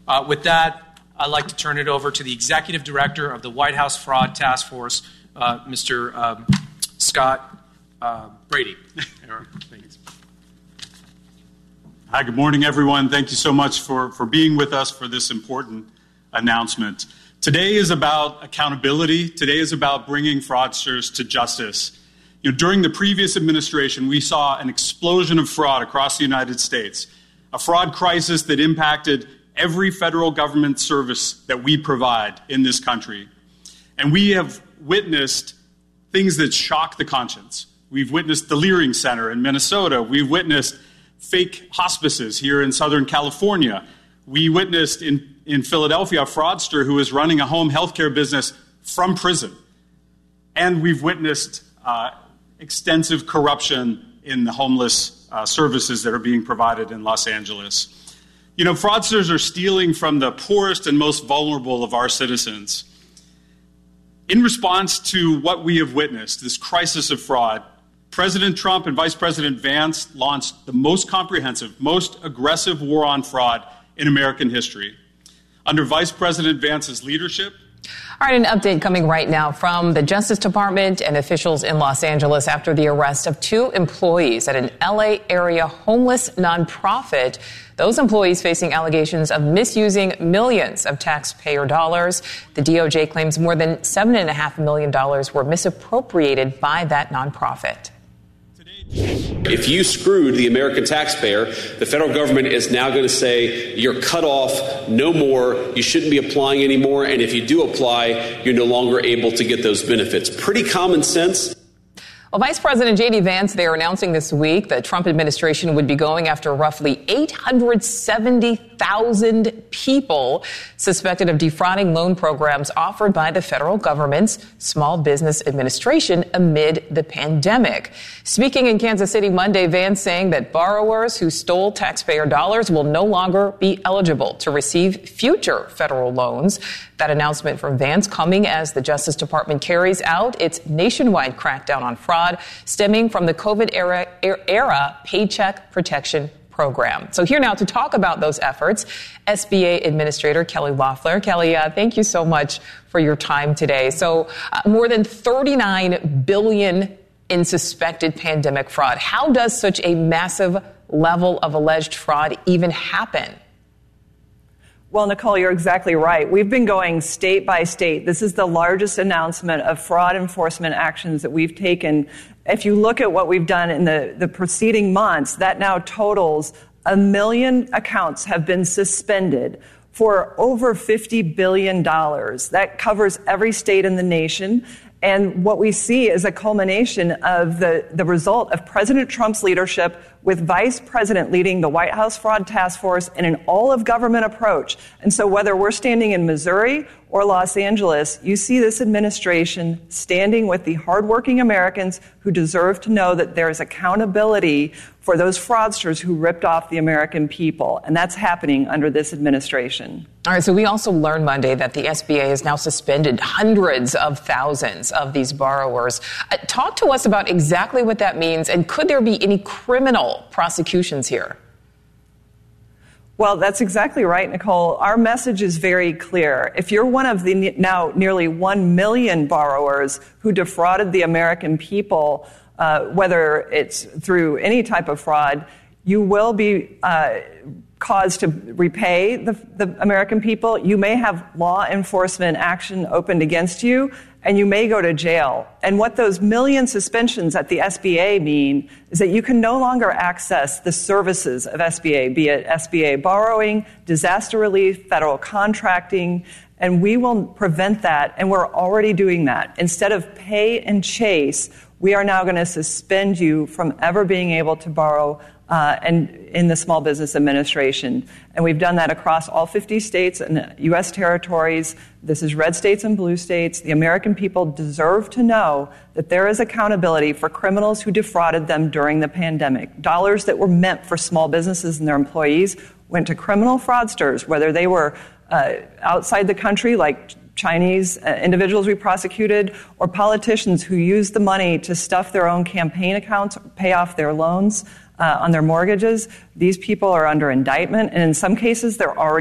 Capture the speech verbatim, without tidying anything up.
Uh, with that, I'd like to turn it over to the Executive Director of the White House Fraud Task Force, uh, Mister Um, Scott uh, Brady. Thanks. Hi, good morning, everyone. Thank you so much for, for being with us for this important announcement. Today is about accountability. Today is about bringing fraudsters to justice. You know, during the previous administration, we saw an explosion of fraud across the United States, a fraud crisis that impacted every federal government service that we provide in this country. And we have witnessed things that shock the conscience. We've witnessed the Leering Center in Minnesota. We've witnessed fake hospices here in Southern California. We witnessed in, in Philadelphia a fraudster who was running a home healthcare business from prison. And we've witnessed uh, extensive corruption in the homeless uh, services that are being provided in Los Angeles. You know, fraudsters are stealing from the poorest and most vulnerable of our citizens. In response to what we have witnessed, this crisis of fraud, President Trump and Vice President Vance launched the most comprehensive, most aggressive war on fraud in American history. Under Vice President Vance's leadership, All right, an update coming right now from the Justice Department and officials in Los Angeles after the arrest of two employees at an L A area homeless nonprofit. Those employees facing allegations of misusing millions of taxpayer dollars. The D O J claims more than seven point five million dollars were misappropriated by that nonprofit. If you screwed the American taxpayer, the federal government is now going to say you're cut off, no more, you shouldn't be applying anymore, and if you do apply, you're no longer able to get those benefits. Pretty common sense. Well, Vice President J D. Vance, they are announcing this week the Trump administration would be going after roughly eight hundred seventy thousand people suspected of defrauding loan programs offered by the federal government's Small Business Administration amid the pandemic. Speaking in Kansas City Monday, Vance saying that borrowers who stole taxpayer dollars will no longer be eligible to receive future federal loans. That announcement from Vance coming as the Justice Department carries out its nationwide crackdown on fraud stemming from the COVID era, era Paycheck Protection Program. So here now to talk about those efforts, S B A Administrator Kelly Loeffler. Kelly, uh, thank you so much for your time today. So uh, more than thirty-nine billion dollars in suspected pandemic fraud. How does such a massive level of alleged fraud even happen? Well, Nicole, you're exactly right. We've been going state by state. This is the largest announcement of fraud enforcement actions that we've taken. If you look at what we've done in the, the preceding months, that now totals a million accounts have been suspended for over fifty billion dollars. That covers every state in the nation. And what we see is a culmination of the, the result of President Trump's leadership with Vice President leading the White House Fraud Task Force in an all-of-government approach. And so whether we're standing in Missouri or Los Angeles, you see this administration standing with the hardworking Americans who deserve to know that there is accountability for those fraudsters who ripped off the American people. And that's happening under this administration. All right, so we also learned Monday that the S B A has now suspended hundreds of thousands of these borrowers. Uh, talk to us about exactly what that means, and could there be any criminal prosecutions here? Well, that's exactly right, Nicole. Our message is very clear. If you're one of the now nearly one million borrowers who defrauded the American people, uh, whether it's through any type of fraud, you will be uh, caused to repay the, the American people. You may have law enforcement action opened against you, and you may go to jail. And what those million suspensions at the S B A mean is that you can no longer access the services of S B A, be it S B A borrowing, disaster relief, federal contracting, and we will prevent that, and we're already doing that. Instead of pay and chase, we are now going to suspend you from ever being able to borrow Uh, and in the Small Business Administration. And we've done that across all fifty states and U S territories. This is red states and blue states. The American people deserve to know that there is accountability for criminals who defrauded them during the pandemic. Dollars that were meant for small businesses and their employees went to criminal fraudsters, whether they were uh, outside the country, like Chinese uh, individuals we prosecuted, or politicians who used the money to stuff their own campaign accounts, pay off their loans uh, on their mortgages. These people are under indictment, and in some cases, they're already